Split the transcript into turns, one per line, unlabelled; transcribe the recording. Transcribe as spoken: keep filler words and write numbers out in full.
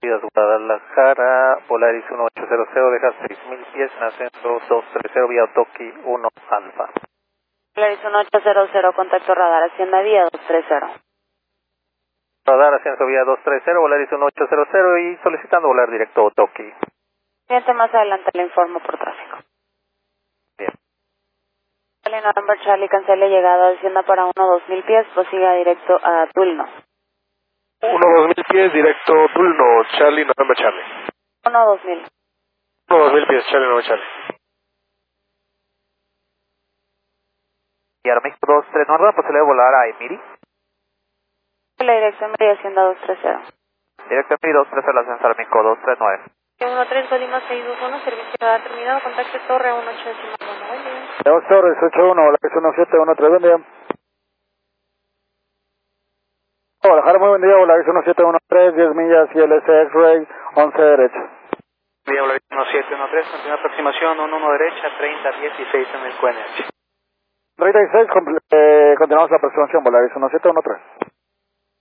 Guadalajara, Polaris uno ocho cero cero, deja seis mil pies en ascenso dos tres cero vía Toki uno Alfa.
Polaris uno ocho cero cero, contacto radar, Hacienda vía dos tres cero.
Radar ascenso vía dos tres cero, Polaris uno ocho cero cero y solicitando volar directo a Toki.
Cliente, más adelante le informo por tráfico.
Bien.
Charlie November Charlie, cancele llegada a Hacienda para uno dos mil pies, prosiga directo a Tulno.
uno dos mil pies, directo Tulno, Charlie, November Charlie.
uno dos mil.
uno dos mil pies, Charlie, November Charlie.
Y Aeroméxico dos tres nueve, posibilidad de volar a Emiri.
La dirección media Hacienda dos tres cero.
Directo Emiri dos tres cero, ascenso Aeroméxico dos tres nueve.
uno tres, Colima seis dos uno, servicio radar terminado, contacto Torre uno ocho uno, buen día.
dos Torres ocho uno, Volaris uno siete uno tres, buen día. Guadalajara, muy buen día, Volaris uno siete uno tres, diez millas y L S X-Ray, once derecha.
Vía Volaris uno siete uno tres, continúa aproximación uno uno derecha, treinta dieciséis en el Q N H.
treinta y seis, eh, continuamos la aproximación, Volaris uno siete uno tres.